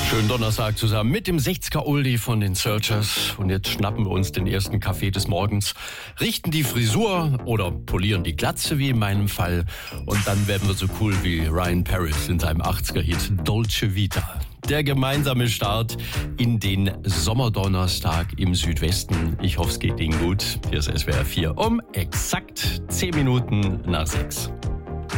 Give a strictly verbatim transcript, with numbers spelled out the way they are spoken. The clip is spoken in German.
Schönen Donnerstag zusammen mit dem sechziger Oldie von den Searchers. Und jetzt schnappen wir uns den ersten Kaffee des Morgens, richten die Frisur oder polieren die Glatze, wie in meinem Fall. Und dann werden wir so cool wie Ryan Paris in seinem achtziger-Hit Dolce Vita. Der gemeinsame Start in den Sommerdonnerstag im Südwesten. Ich hoffe, es geht Ihnen gut. Hier ist S W R vier um exakt zehn Minuten nach sechs.